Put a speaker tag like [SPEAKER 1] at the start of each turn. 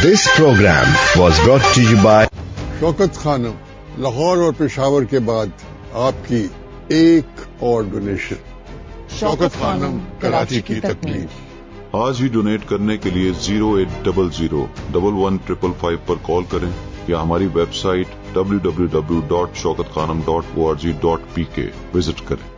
[SPEAKER 1] This program was brought to you by
[SPEAKER 2] Shaukat Khanam, Lahore और पेशावर के बाद आपकी एक और डोनेशन। शौकत खानम, कराची की तकलीफ।
[SPEAKER 3] आज ही डोनेट करने के लिए 08000115555 पर कॉल करें या हमारी वेबसाइट www.shaukatkhanam.org.pk विजिट करें।